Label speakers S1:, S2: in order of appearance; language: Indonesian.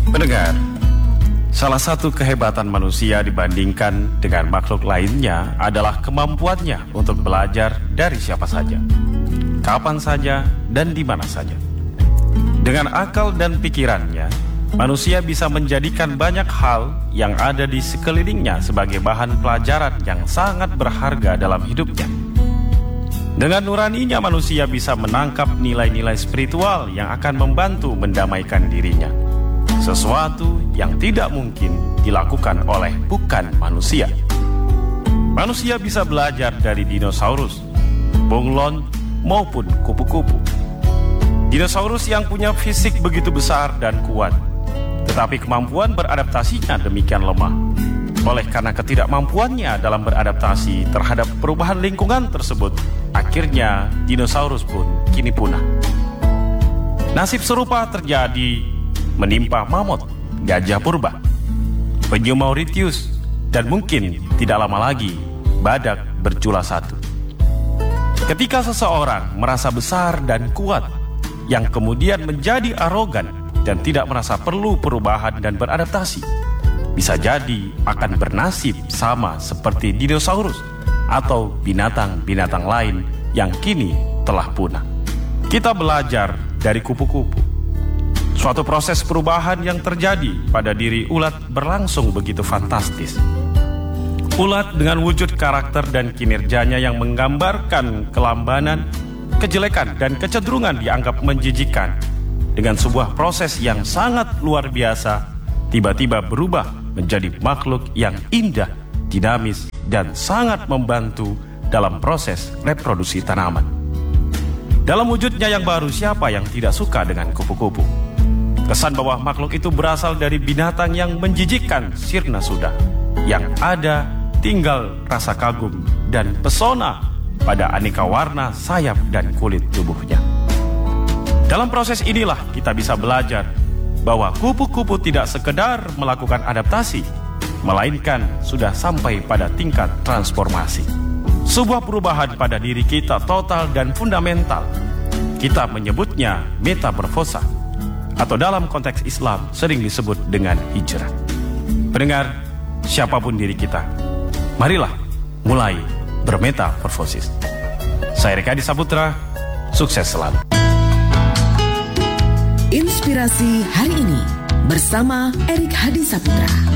S1: Pendengar, salah satu kehebatan manusia dibandingkan dengan makhluk lainnya adalah kemampuannya untuk belajar dari siapa saja, kapan saja, dan di mana saja. Dengan akal dan pikirannya, manusia bisa menjadikan banyak hal yang ada di sekelilingnya sebagai bahan pelajaran yang sangat berharga dalam hidupnya. Dengan nuraninya, manusia bisa menangkap nilai-nilai spiritual yang akan membantu mendamaikan dirinya. Sesuatu yang tidak mungkin dilakukan oleh bukan manusia. Manusia bisa belajar dari dinosaurus, bunglon, maupun kupu-kupu. Dinosaurus yang punya fisik begitu besar dan kuat, tetapi kemampuan beradaptasinya demikian lemah. Oleh karena ketidakmampuannya dalam beradaptasi terhadap perubahan lingkungan tersebut, akhirnya dinosaurus pun kini punah. Nasib serupa terjadi menimpa mamut, gajah purba, penyu Mauritius, dan mungkin tidak lama lagi badak berjula satu. Ketika seseorang merasa besar dan kuat, yang kemudian menjadi arogan dan tidak merasa perlu perubahan dan beradaptasi, bisa jadi akan bernasib sama seperti dinosaurus atau binatang-binatang lain yang kini telah punah. Kita belajar dari kupu-kupu. Suatu proses perubahan yang terjadi pada diri ulat berlangsung begitu fantastis. Ulat dengan wujud karakter dan kinerjanya yang menggambarkan kelambanan, kejelekan, dan kecenderungan dianggap menjijikan, dengan sebuah proses yang sangat luar biasa, tiba-tiba berubah menjadi makhluk yang indah, dinamis, dan sangat membantu dalam proses reproduksi tanaman. Dalam wujudnya yang baru, siapa yang tidak suka dengan kupu-kupu? Kesan bahwa makhluk itu berasal dari binatang yang menjijikkan sirna sudah. Yang ada tinggal rasa kagum dan pesona pada aneka warna sayap dan kulit tubuhnya. Dalam proses inilah kita bisa belajar bahwa kupu-kupu tidak sekedar melakukan adaptasi, melainkan sudah sampai pada tingkat transformasi. Sebuah perubahan pada diri kita total dan fundamental. Kita menyebutnya metamorfosa, atau dalam konteks Islam sering disebut dengan hijrah. Pendengar, siapapun diri kita, marilah mulai bermetamorfosis. Saya Rika Adi Saputra, sukses selalu.
S2: Inspirasi hari ini bersama Erik Hadi Saputra.